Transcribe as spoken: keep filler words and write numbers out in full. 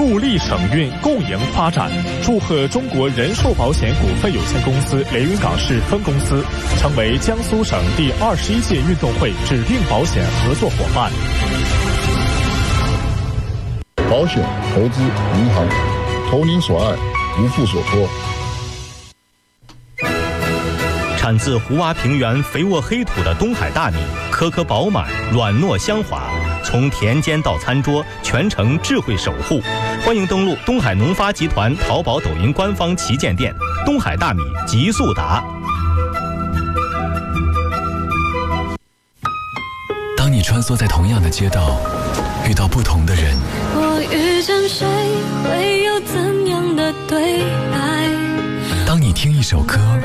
助力省运共赢发展。祝贺中国人寿保险股份有限公司连云港市分公司成为江苏省第二十一届运动会指定保险合作伙伴。 保险、投资、银行，投您所爱，无负所托。 产自胡洼平原肥沃黑土的东海大米，颗颗饱满，软糯香滑，从田间到餐桌，全程智慧守护。欢迎登录东海农发集团淘宝、抖音官方旗舰店，东海大米极速达。 当你穿梭在同样的街道，遇到不同的人， 我遇见谁会有怎样的对白？ 当你听一首歌，